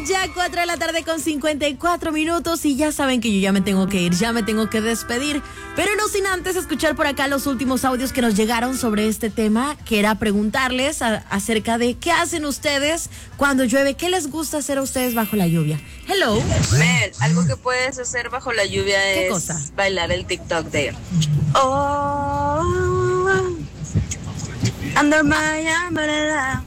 ya 4 de la tarde con 54 minutos y ya saben que yo ya me tengo que ir, ya me tengo que despedir, pero no sin antes escuchar por acá los últimos audios que nos llegaron sobre este tema, que era preguntarles acerca de qué hacen ustedes cuando llueve, qué les gusta hacer a ustedes bajo la lluvia. Hello. Mel, algo que puedes hacer bajo la lluvia ¿Qué es cosa? bailar el TikTok de Oh, under my umbrella,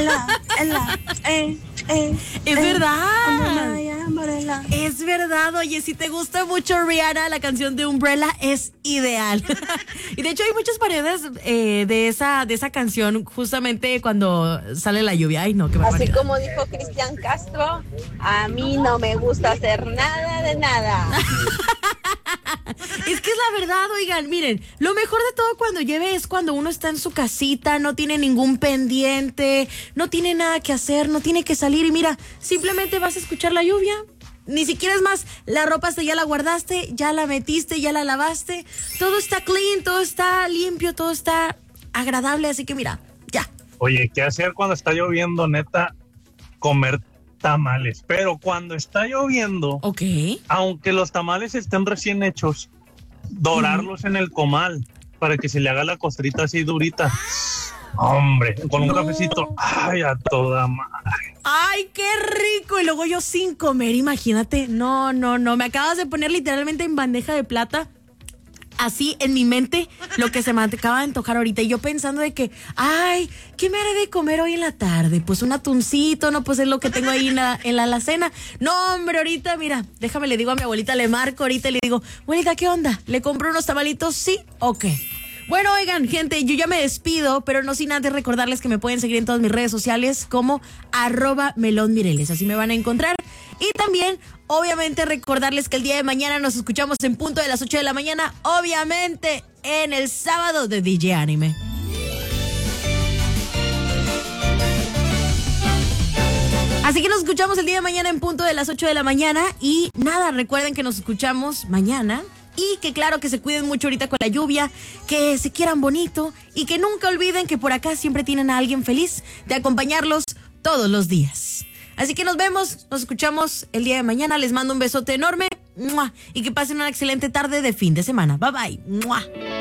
Es verdad. under my umbrella. Es verdad, oye, si te gusta mucho Rihanna, la canción de Umbrella es ideal. Y de hecho hay muchas paredes de esa canción justamente cuando sale la lluvia. Ay, no, qué Así barbaridad. como dijo Cristian Castro, a mí no me gusta hacer nada de nada. Es que es la verdad, oigan, miren, lo mejor de todo cuando llueve es cuando uno está en su casita, no tiene ningún pendiente, no tiene nada que hacer, no tiene que salir y mira, simplemente vas a escuchar la lluvia. Ni siquiera es más, la ropa hasta ya la guardaste, ya la metiste, ya la lavaste, todo está clean, todo está limpio, todo está agradable, así que mira, ya. Oye, ¿qué hacer cuando está lloviendo, neta? Comer tamales. Pero cuando está lloviendo, Ok. aunque los tamales estén recién hechos, dorarlos en el comal para que se le haga la costrita así durita. Hombre, con un cafecito. Ay, a toda madre. ¡Ay, qué rico! Y luego yo sin comer, imagínate. No. Me acabas de poner literalmente en bandeja de plata, así en mi mente, lo que se me acaba de antojar ahorita. Y yo pensando de que, ay, ¿qué me haré de comer hoy en la tarde? Pues un atuncito, no, pues es lo que tengo ahí en la alacena. No, hombre, ahorita, mira, déjame, le digo a mi abuelita, le marco ahorita y le digo, abuelita, ¿qué onda? ¿Le compro unos tamalitos? ¿Sí o qué? Bueno, oigan, gente, yo ya me despido, pero no sin antes recordarles que me pueden seguir en todas mis redes sociales como @melonmireles, así me van a encontrar. Y también, obviamente, recordarles que el día de mañana nos escuchamos en punto de las 8 de la mañana, obviamente, en el sábado de DJ Anime. Así que nos escuchamos el día de mañana en punto de las 8 de la mañana. Y nada, recuerden que nos escuchamos mañana. Y que claro, que se cuiden mucho ahorita con la lluvia, que se quieran bonito y que nunca olviden que por acá siempre tienen a alguien feliz de acompañarlos todos los días. Así que nos vemos, nos escuchamos el día de mañana. Les mando un besote enorme. ¡Mua! Y que pasen una excelente tarde de fin de semana. Bye bye. ¡Mua!